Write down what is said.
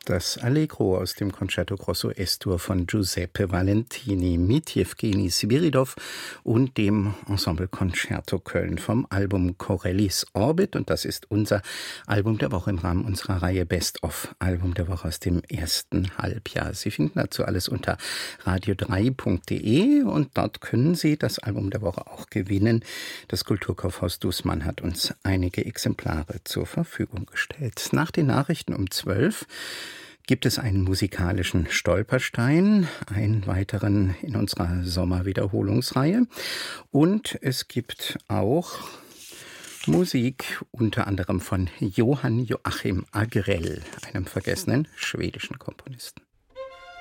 Das Allegro aus dem Concerto Grosso S-Dur von Giuseppe Valentini mit Jewgeni Swiridov und dem Ensemble Concerto Köln vom Album Corellis Orbit. Und das ist unser Album der Woche im Rahmen unserer Reihe Best of Album der Woche aus dem ersten Halbjahr. Sie finden dazu alles unter radio3.de und dort können Sie das Album der Woche auch gewinnen. Das Kulturkaufhaus Dußmann hat uns einige Exemplare zur Verfügung gestellt. Nach den Nachrichten um 12 gibt es einen musikalischen Stolperstein, einen weiteren in unserer Sommerwiederholungsreihe. Und es gibt auch Musik unter anderem von Johann Joachim Agrell, einem vergessenen schwedischen Komponisten.